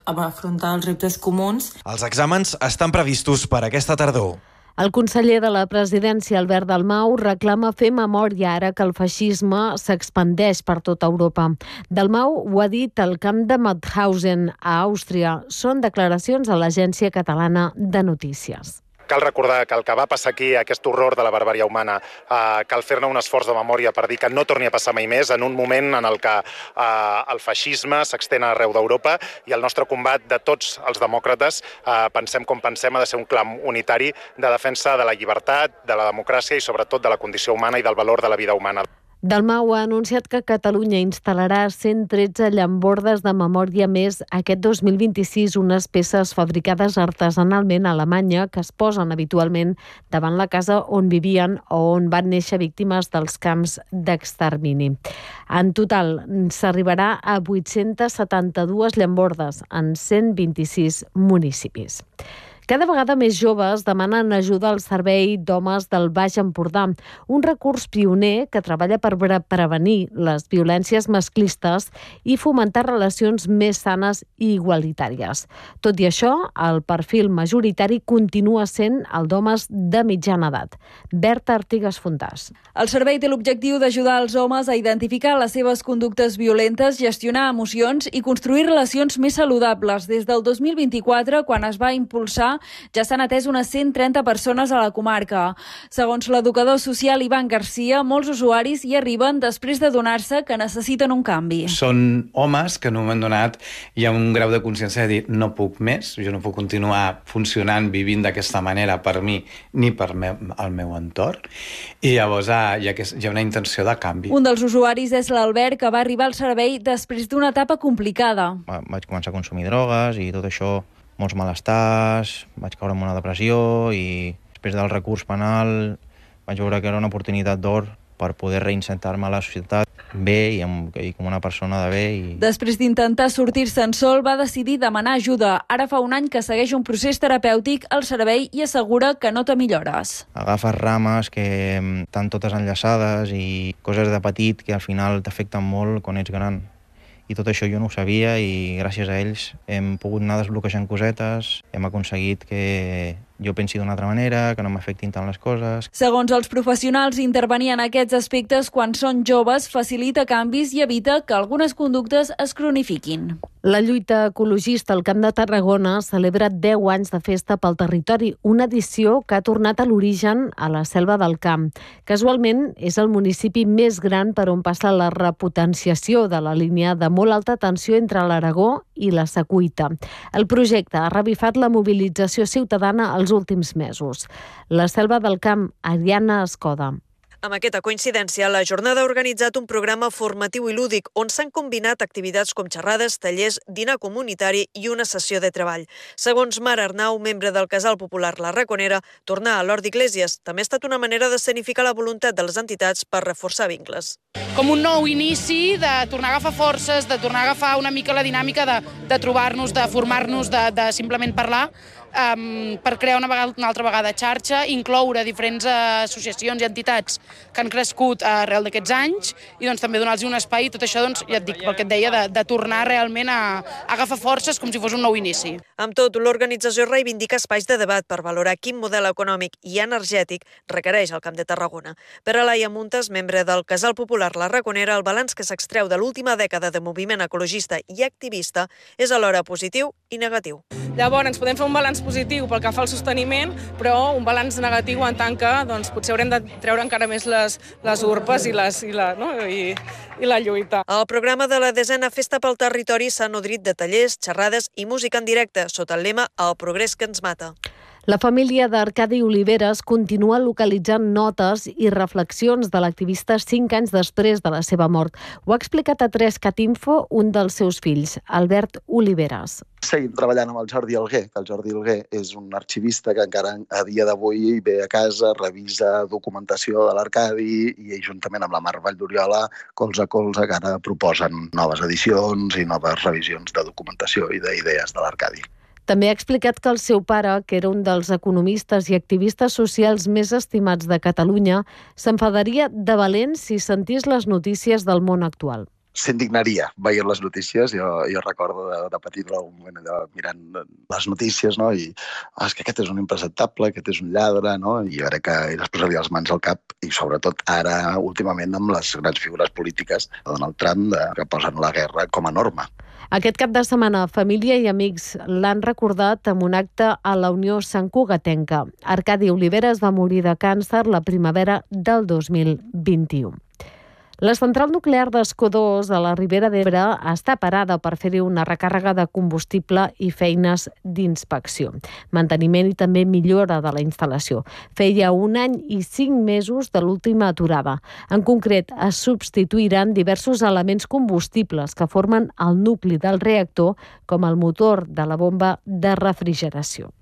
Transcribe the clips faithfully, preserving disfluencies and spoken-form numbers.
a afrontar els reptes comuns. Els exàmens estan previstos per aquesta tardor. El conseller de la Presidència, Albert Dalmau, reclama fer memòria ara que el feixisme s'expandeix per tota Europa. Dalmau ho ha dit al camp de Mauthausen, a Àustria. Són declaracions a l'Agència Catalana de Notícies. Cal recordar que el que va passar aquí, aquest horror de la barbària humana, eh, cal fer-ne un esforç de memòria per dir que no torni a passar mai més en un moment en el que eh, el feixisme s'extén arreu d'Europa i el nostre combat de tots els demòcrates, eh, pensem com pensem, ha de ser un clam unitari de defensa de la llibertat, de la democràcia i sobretot de la condició humana i del valor de la vida humana. Dalmau ha anunciat que Catalunya instal·larà cent tretze llambordes de memòria més aquest dos mil vint-i-sis, unes peces fabricades artesanalment a Alemanya que es posen habitualment davant la casa on vivien o on van néixer víctimes dels camps d'extermini. En total, s'arribarà a vuit-centes setanta-dues llambordes en cent vint-i-sis municipis. Cada vegada més joves demanen ajuda al Servei d'Homes del Baix Empordà, un recurs pioner que treballa per prevenir les violències masclistes i fomentar relacions més sanes i igualitàries. Tot i això, el perfil majoritari continua sent el d'homes de mitjana edat. Berta Artigas Fontàs. El servei té l'objectiu d'ajudar els homes a identificar les seves conductes violentes, gestionar emocions i construir relacions més saludables. Des del dos mil vint-i-quatre, quan es va impulsar, ja s'han atès unes cent trenta persones a la comarca. Segons l'educador social Ivan Garcia, molts usuaris hi arriben després d'adonar-se que necessiten un canvi. Són homes que en un moment donat hi ha un grau de consciència de dir no puc més, jo no puc continuar funcionant, vivint d'aquesta manera per mi ni per el meu entorn. I llavors hi ha, hi ha una intenció de canvi. Un dels usuaris és l'Albert, que va arribar al servei després d'una etapa complicada. Vaig començar a consumir drogues i tot això, molts malestars, vaig caure en una depressió i després del recurs penal vaig veure que era una oportunitat d'or per poder reinserir-me a la societat bé i, amb, i com una persona de bé. I... Després d'intentar sortir-se'n sol, va decidir demanar ajuda. Ara fa un any que segueix un procés terapèutic al servei i assegura que nota millores. Agafes rames que estan totes enllaçades i coses de petit que al final t'afecten molt quan ets gran. I tot això jo no ho sabia i gràcies a ells hem pogut anar desbloquejant cosetes, hem aconseguit que jo pensi d'una altra manera, que no m'afectin tant les coses. Segons els professionals, intervenir en aquests aspectes quan són joves facilita canvis i evita que algunes conductes es cronifiquin. La lluita ecologista al Camp de Tarragona celebra deu anys de festa pel territori, una edició que ha tornat a l'origen a la Selva del Camp. Casualment, és el municipi més gran per on passa la repotenciació de la línia de molt alta tensió entre l'Aragó i la Secuita. El projecte ha revifat la mobilització ciutadana als últims mesos. La Selva del Camp, Ariana Escoda. Amb aquesta coincidència, la jornada ha organitzat un programa formatiu i lúdic on s'han combinat activitats com xerrades, tallers, dinar comunitari i una sessió de treball. Segons Mar Arnau, membre del Casal Popular La Raconera, tornar a l'Hort d'Iglesias també ha estat una manera d'escenificar la voluntat de les entitats per reforçar vincles. Com un nou inici de tornar a agafar forces, de tornar a agafar una mica la dinàmica de, de trobar-nos, de formar-nos, de, de simplement parlar, Um, per crear una, vegada, una altra vegada xarxa, incloure diferents uh, associacions i entitats que han crescut uh, arrel d'aquests anys i doncs, també donar-los un espai, tot això, doncs, ja et dic, pel que et deia, de, de tornar realment a, a agafar forces com si fos un nou inici. Amb tot, l'organització reivindica espais de debat per valorar quin model econòmic i energètic requereix el Camp de Tarragona. Per a Laia Muntes, membre del Casal Popular La Raconera, el balanç que s'extreu de l'última dècada de moviment ecologista i activista és alhora positiu i negatiu. Llavors, podem fer un balanç positiu pel que fa al sosteniment, però un balanç negatiu en tant que doncs, potser haurem de treure encara més les, les urpes i, les, i, la, no? I, i la lluita. El programa de la desena Festa pel Territori s'ha nodrit de tallers, xerrades i música en directe, sota el lema El progrés que ens mata. La família d'Arcadi Oliveres continua localitzant notes i reflexions de l'activista cinc anys després de la seva mort. Ho ha explicat a tres cat info un dels seus fills, Albert Oliveres. Seguim treballant amb el Jordi Alguer, que el Jordi Alguer és un arxivista que encara a dia d'avui ve a casa, revisa documentació de l'Arcadi i juntament amb la Mar Vall d'Oriola, colze a colze, que ara proposen noves edicions i noves revisions de documentació i d'idees de l'Arcadi. També ha explicat que el seu pare, que era un dels economistes i activistes socials més estimats de Catalunya, s'enfadaria de valent si sentís les notícies del món actual. s'indignaria veient les notícies. Jo, jo recordo de, de petit en algun moment allò, mirant les notícies, no? I oh, és que aquest és un impresentable, aquest és un lladre, no? I ara que ell es posaria les mans al cap, i sobretot ara, últimament, amb les grans figures polítiques de Donald Trump, de, que posen la guerra com a norma. Aquest cap de setmana, família i amics l'han recordat amb un acte a la Unió Sant Cugatenca. Arcadi Oliveres va morir de càncer la primavera del dos mil vint-i-u. La central nuclear d'Escó dos a la Ribera d'Ebre està parada per fer-hi una recàrrega de combustible i feines d'inspecció, manteniment i també millora de la instal·lació. Feia un any i cinc mesos de l'última aturada. En concret, es substituiran diversos elements combustibles que formen el nucli del reactor, com el motor de la bomba de refrigeració.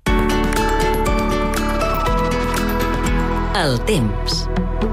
El temps.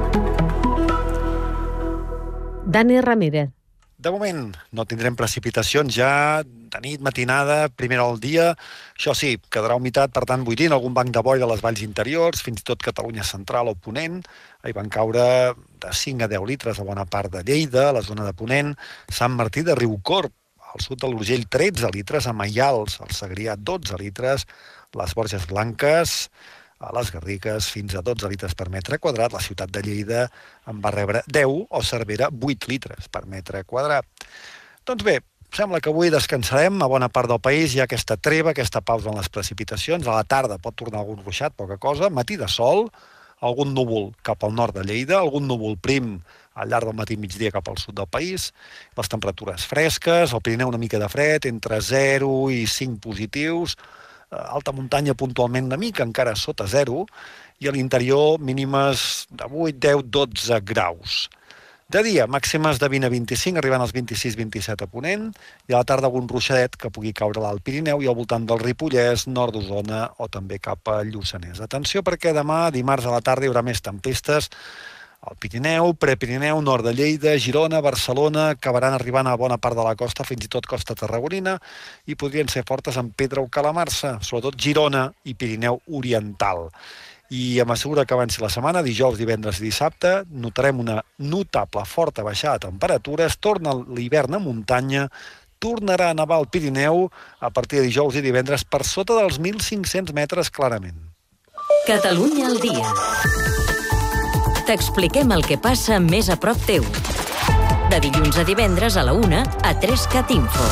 Dani Ramírez. De moment no tindrem precipitacions ja de nit, matinada, primera del dia. Això sí, quedarà humitat, per tant, buidint algun banc de boira a les valls interiors, fins i tot Catalunya central o Ponent. Hi van caure de cinc a deu litres a bona part de Lleida, a la zona de Ponent, Sant Martí de Riucorb, al sud de l'Urgell tretze litres, a Maials, al Segrià dotze litres, les Borges Blanques, a les Garrigues fins a dotze litres per metre quadrat. La ciutat de Lleida en va rebre deu o Cervera vuit litres per metre quadrat. Doncs bé, sembla que avui descansarem a bona part del país. Hi ha aquesta treva, aquesta pausa en les precipitacions. A la tarda pot tornar algun ruixat, poca cosa. Matí de sol, algun núvol cap al nord de Lleida, algun núvol prim al llarg del matí i migdia cap al sud del país. Les temperatures fresques, al Pirineu una mica de fred, entre zero i cinc positius, alta muntanya puntualment una mica encara sota zero, i a l'interior mínimes de vuit, deu, dotze graus. De dia, màximes de vint a vint-i-cinc, arribant als vint-i-sis vint-i-set a Ponent, i a la tarda algun ruixadet que pugui caure a l'Alt Pirineu i al voltant del Ripollès, nord d'Osona o també cap a Lluçanès. Atenció perquè demà, dimarts a la tarda, hi haurà més tempestes al Pirineu, Prepirineu, nord de Lleida, Girona, Barcelona, acabaran arribant a bona part de la costa, fins i tot costa tarragonina, i podrien ser fortes en Pedra o Calamarsa, sobretot Girona i Pirineu oriental. I a mesura que avanci la setmana, dijous, divendres i dissabte, notarem una notable forta baixada de temperatures, torna l'hivern a muntanya, tornarà a nevar al Pirineu a partir de dijous i divendres per sota dels mil cinc-cents metres clarament. Catalunya al dia. T'expliquem el que passa més a prop teu. De dilluns a divendres a la una a tres cat info.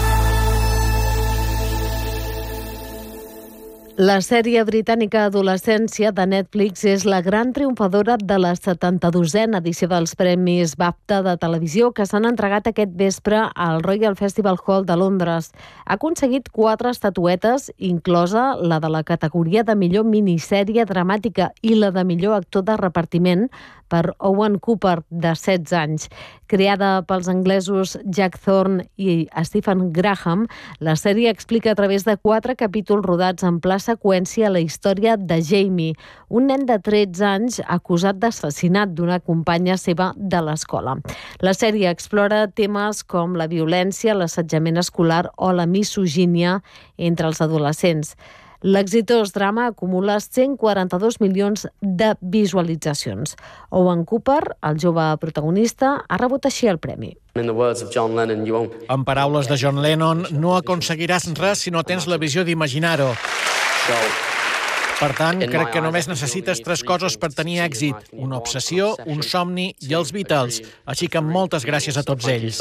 La sèrie britànica Adolescència de Netflix és la gran triomfadora de la setanta-dosena edició dels Premis BAFTA de televisió que s'han entregat aquest vespre al Royal Festival Hall de Londres. Ha aconseguit quatre estatuetes, inclosa la de la categoria de millor minissèrie dramàtica i la de millor actor de repartiment per Owen Cooper, de setze anys. Creada pels anglesos Jack Thorne i Stephen Graham, la sèrie explica a través de quatre capítols rodats en pla seqüència la història de Jamie, un nen de tretze anys acusat d'assassinat d'una companya seva de l'escola. La sèrie explora temes com la violència, l'assetjament escolar o la misogínia entre els adolescents. L'exitós drama acumula cent quaranta-dos milions de visualitzacions. Owen Cooper, el jove protagonista, ha rebut així el premi. En paraules de John Lennon, no aconseguiràs res si no tens la visió d'imaginar-ho. Per tant, crec que només necessites tres coses per tenir èxit: una obsessió, un somni i els Beatles. Així que moltes gràcies a tots ells.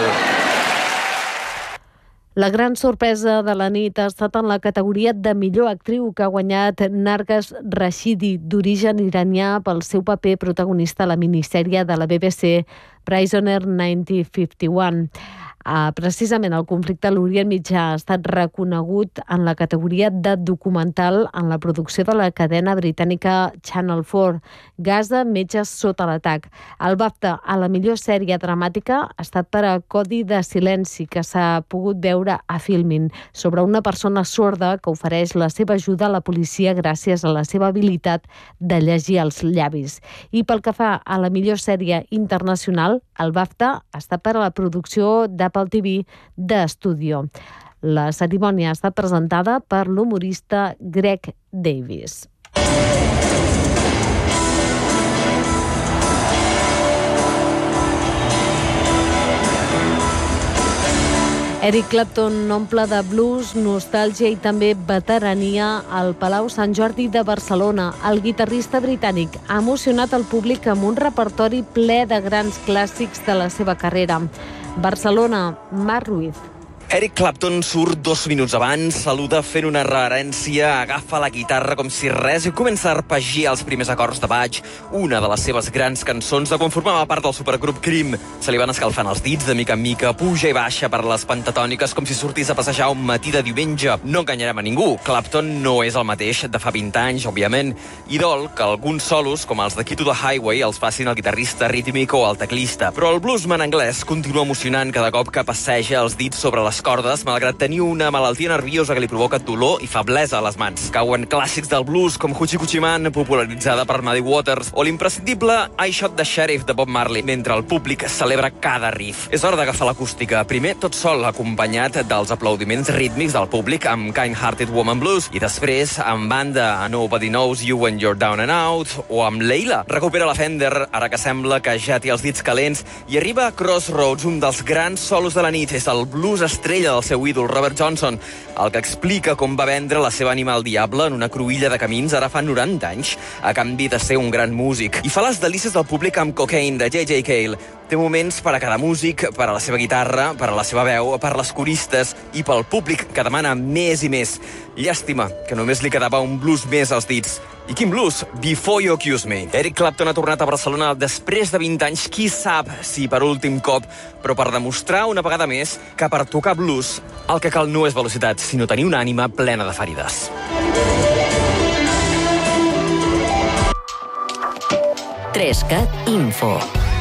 La gran sorpresa de la nit ha estat en la categoria de millor actriu que ha guanyat Narges Rashidi, d'origen iranià, pel seu paper protagonista a la minissèrie de la B B C Prisoner mil nou cents cinquanta u. Uh, precisament el conflicte a l'Orient Mitjà ha estat reconegut en la categoria de documental en la producció de la cadena britànica Channel four, Gaza, metges sota l'atac. El BAFTA a la millor sèrie dramàtica ha estat per a Codi de silenci, que s'ha pogut veure a Filmin, sobre una persona sorda que ofereix la seva ajuda a la policia gràcies a la seva habilitat de llegir els llavis. I pel que fa a la millor sèrie internacional, el BAFTA ha estat per a la producció d'Apple T V d'Estudio. La cerimònia ha estat presentada per l'humorista Greg Davis. Eric Clapton omple de blues, nostàlgia i també veterania al Palau Sant Jordi de Barcelona. El guitarrista britànic ha emocionat el públic amb un repertori ple de grans clàssics de la seva carrera. Barcelona, Marc Ruiz. Eric Clapton surt dos minuts abans, saluda fent una reverència, agafa la guitarra com si res i comença a arpeggiar els primers acords de Bach, una de les seves grans cançons de quan formava part del supergrup Cream. Se li van escalfant els dits de mica en mica, puja i baixa per les pentatòniques com si sortís a passejar un matí de diumenge. No enganyarem a ningú, Clapton no és el mateix de fa vint anys, òbviament, i dol que alguns solos, com els de Key to the Highway, els facin el guitarrista rítmic o el teclista. Però el bluesman anglès continua emocionant cada cop que passeja els dits sobre les cordes, malgrat tenir una malaltia nerviosa que li provoca dolor i feblesa a les mans. Cauen clàssics del blues com Hoochie Coochie Man, popularitzada per Muddy Waters, o l'imprescindible I Shot the Sheriff de Bob Marley, mentre el públic celebra cada riff. És hora d'agafar l'acústica, primer tot sol, acompanyat dels aplaudiments rítmics del públic amb Kind Hearted Woman Blues, i després amb banda a Nobody Knows You When You're Down and Out, o amb Leila. Recupera la Fender, ara que sembla que ja té els dits calents, i arriba a Crossroads, un dels grans solos de la nit. És el blues estrella del seu ídol, Robert Johnson, el que explica com va vendre la seva ànima al diable en una cruïlla de camins ara fa noranta anys, a canvi de ser un gran músic. I fa les delícies del públic amb Cocaine, de J J Cale. Té moments per a cada músic, per a la seva guitarra, per a la seva veu, per les coristes i pel públic que demana més i més. Llàstima que només li quedava un blues més als dits. I quin blues? Before You Accuse Me. Eric Clapton ha tornat a Barcelona després de vint anys, qui sap si per últim cop, però per demostrar una vegada més que per tocar blues el que cal no és velocitat, sinó tenir una ànima plena de ferides. Trescat Info.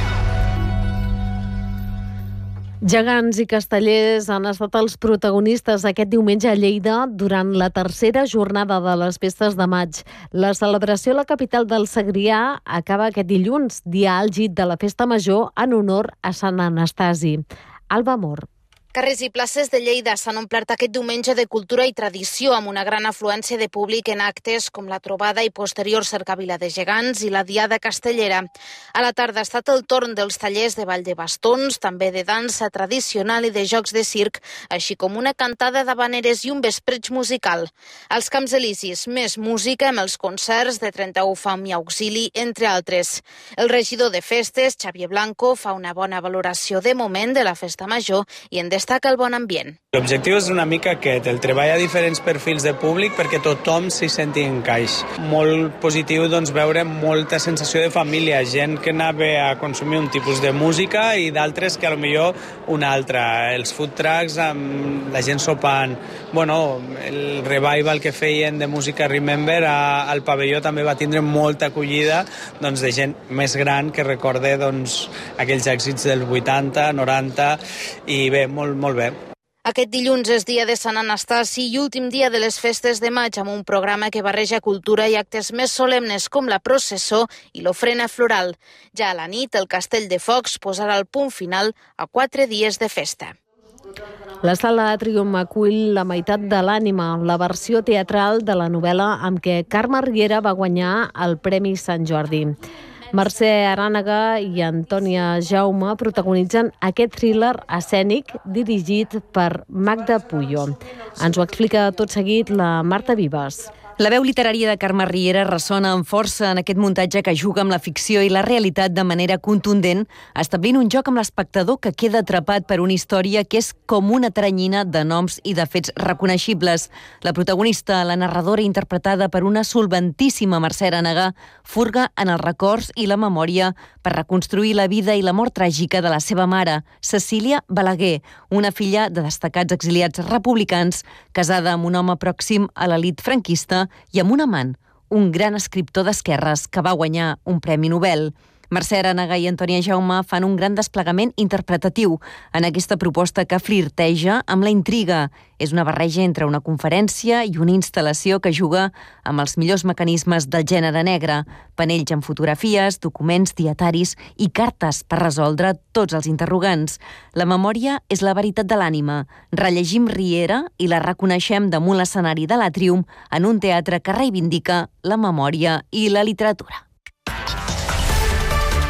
Gegants i castellers han estat els protagonistes aquest diumenge a Lleida durant la tercera jornada de les festes de maig. La celebració a la capital del Segrià acaba aquest dilluns, dia àlgid de la festa major en honor a Sant Anastasi. Alba Mor. Carrers i places de Lleida s'han omplert aquest diumenge de cultura i tradició amb una gran afluència de públic en actes com la trobada i posterior cercavila de gegants i la diada castellera. A la tarda ha estat el torn dels tallers de ball de bastons, també de dansa tradicional i de jocs de circ, així com una cantada d'habaneres i un vespreig musical. Als Camps Elisis, més música amb els concerts de trenta-u Fam i Auxili, entre altres. El regidor de festes, Xavier Blanco, fa una bona valoració de moment de la festa major i en destaca el bon ambient. L'objectiu és una mica aquest, el treball a diferents perfils de públic perquè tothom s'hi senti en caix. Molt positiu doncs, veure molta sensació de família, gent que anava a consumir un tipus de música i d'altres que a lo millor una altra. Els food trucks amb la gent sopant. Bueno, el revival que feien de música Remember a, al pavelló també va tindre molta acollida doncs, de gent més gran que recorde doncs, aquells èxits dels vuitanta, noranta i bé, molt molt bé. Aquest dilluns és dia de Sant Anastasi i últim dia de les festes de maig amb un programa que barreja cultura i actes més solemnes com la processó i l'ofrena floral. Ja a la nit, el Castell de Focs posarà el punt final a quatre dies de festa. La Sala Atrium acull La meitat de l'ànima, la versió teatral de la novel·la amb què Carme Riera va guanyar el Premi Sant Jordi. Mercè Arànega i Antònia Jaume protagonitzen aquest thriller escènic dirigit per Magda Puyo. Ens ho explica tot seguit la Marta Vives. La veu literària de Carme Riera ressona amb força en aquest muntatge que juga amb la ficció i la realitat de manera contundent, establint un joc amb l'espectador que queda atrapat per una història que és com una teranyina de noms i de fets reconeixibles. La protagonista, la narradora interpretada per una solventíssima Mercè Arànega, furga en els records i la memòria per reconstruir la vida i la mort tràgica de la seva mare, Cecília Balaguer, una filla de destacats exiliats republicans, casada amb un home pròxim a l'elit franquista i amb un amant, un gran escriptor d'esquerres que va guanyar un Premi Nobel. Mercè Arànega i Antònia Jaume fan un gran desplegament interpretatiu en aquesta proposta que flirteja amb la intriga. És una barreja entre una conferència i una instal·lació que juga amb els millors mecanismes del gènere negre, panells amb fotografies, documents, dietaris i cartes per resoldre tots els interrogants. La memòria és la veritat de l'ànima. Rellegim Riera i la reconeixem damunt l'escenari de l'Àtrium en un teatre que reivindica la memòria i la literatura.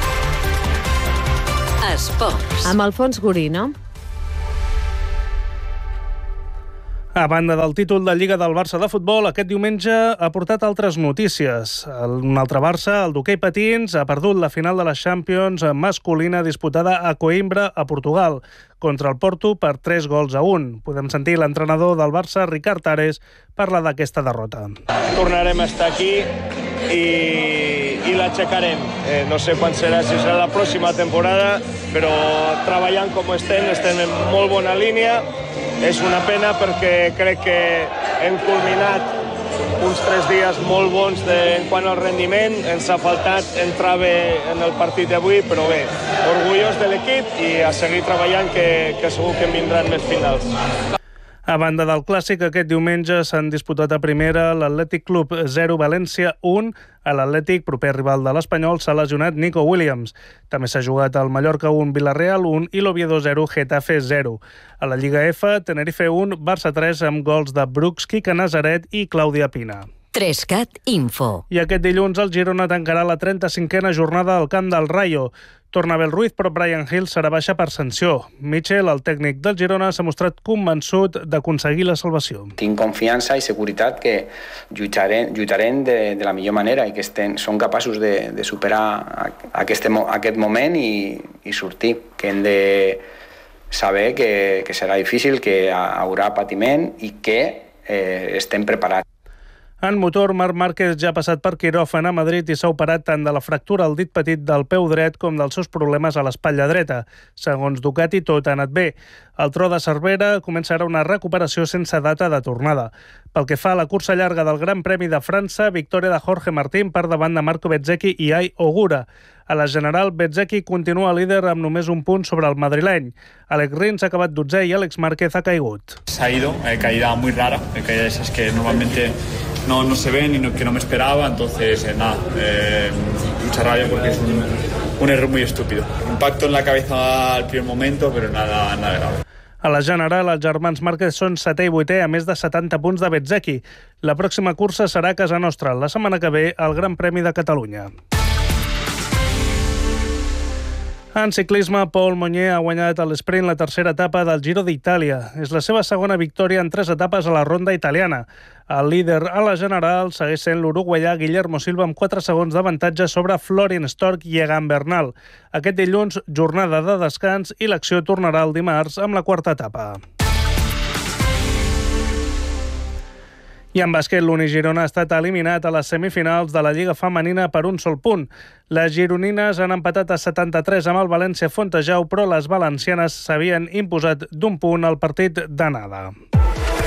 Esports. Amb Alfons Gorina. A banda del títol de Lliga del Barça de futbol, aquest diumenge ha portat altres notícies. Un altre Barça, el d'hoquei patins, ha perdut la final de la Champions masculina disputada a Coimbra, a Portugal, contra el Porto per tres gols a un. Podem sentir l'entrenador del Barça, Ricard Ares, parlar d'aquesta derrota. Tornarem a estar aquí i, i l'aixecarem. Eh, no sé quan serà, si serà la pròxima temporada, però treballant com estem, estem en molt bona línia. És una pena perquè crec que hem culminat uns tres dies molt bons de, en quant al rendiment. Ens ha faltat entrar bé en el partit d'avui, però bé, orgullós de l'equip i a seguir treballant, que, que segur que en vindran més finals. A banda del Clàssic, aquest diumenge s'han disputat a primera l'Atlètic Club zero València un. A l'Atlètic, proper rival de l'Espanyol, s'ha lesionat Nico Williams. També s'ha jugat el Mallorca un, Villarreal un i l'Oviedo zero, Getafe zero. A la Lliga F, Tenerife un, Barça tres amb gols de Brooks, Quique Nazaret i Clàudia Pina. tres cat Info. I aquest dilluns el Girona tancarà la trenta-cinquena jornada al camp del Rayo. Torna Abel Ruiz, però Brian Hill serà baixa per sanció. Michel, el tècnic del Girona, s'ha mostrat convençut d'aconseguir la salvació. Tinc confiança i seguretat que lluitarem, lluitarem de, de la millor manera i que estem, són capaços de, de superar aquest, aquest moment i, i sortir. Que hem de saber que, que serà difícil, que hi haurà patiment i que eh, estem preparats. En motor, Marc Márquez ja ha passat per quiròfan a Madrid i s'ha operat tant de la fractura al dit petit del peu dret com dels seus problemes a l'espatlla dreta. Segons Ducati, tot ha anat bé. El tro de Cervera començarà una recuperació sense data de tornada. Pel que fa a la cursa llarga del Gran Premi de França, victòria de Jorge Martín per davant de Marco Bezzecchi i Ai Ogura. A la general, Bezzecchi continua líder amb només un punt sobre el madrileny. Alex Rins ha acabat dotzè i Àlex Márquez ha caigut. Se ha ido, eh, caída muy rara, eh, caída esas que normalmente no, no se ven y no, que no me esperaba, entonces eh, nada, eh, mucha rabia porque es un, un error muy estúpido. Impacto en la cabeza al primer momento, pero nada, nada grave. A la general, els germans Márquez són setè i vuitè a més de setanta punts de Bezzecchi. La pròxima cursa serà a casa nostra, la setmana que ve, al Gran Premi de Catalunya. En ciclisme, Paul Monnier ha guanyat a l'esprint la tercera etapa del Giro d'Itàlia. És la seva segona victòria en tres etapes a la ronda italiana. El líder a la general segueix sent l'uruguaià Guillermo Silva amb quatre segons d'avantatge sobre Florian Stork i Egan Bernal. Aquest dilluns, jornada de descans i l'acció tornarà el dimarts amb la quarta etapa. I en bàsquet, l'Uni Girona ha estat eliminat a les semifinals de la Lliga Femenina per un sol punt. Les gironines han empatat a setanta-tres amb el València Fontejau, però les valencianes s'havien imposat d'un punt al partit d'anada.